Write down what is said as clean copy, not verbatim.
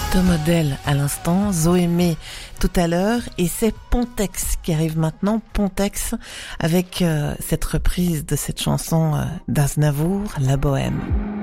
Deux modèles à l'instant, Zoémé tout à l'heure, et c'est Pontex qui arrive maintenant, Pontex, avec cette reprise de cette chanson d'Aznavour, La Bohème.